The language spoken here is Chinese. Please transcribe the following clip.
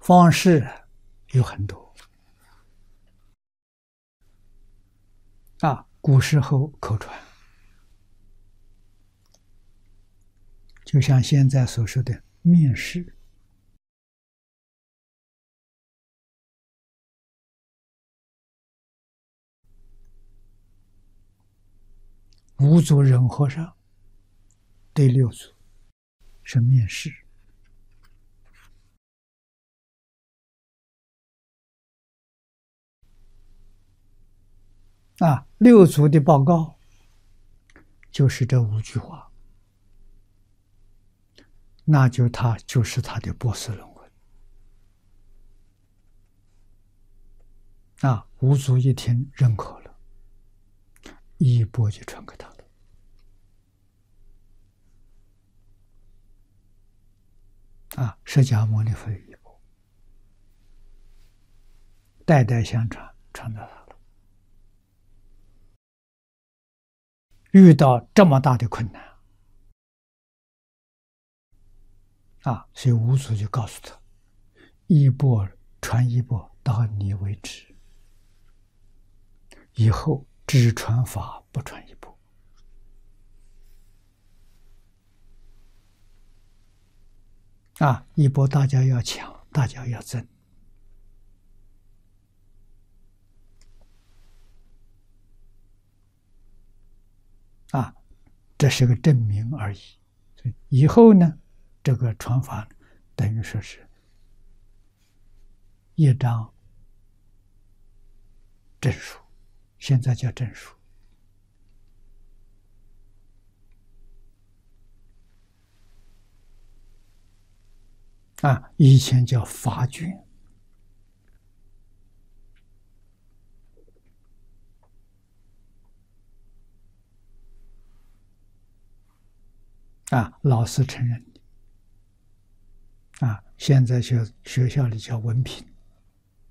方式有很多古时候口传，就像现在所说的面试。五祖忍和尚对六祖是面试六祖的报告就是这5句话，那就是他的博士论文五祖一听认可了，衣钵就传给他了释迦牟尼佛的衣钵，代代相传，传到他了。遇到这么大的困难所以五祖就告诉他，衣钵传衣钵到你为止，以后只传法不传衣钵衣钵大家要抢，大家要争这是个证明而已。以后呢，这个传法等于说是一张证书，现在叫证书以前叫法卷老师承认的现在学校里叫文凭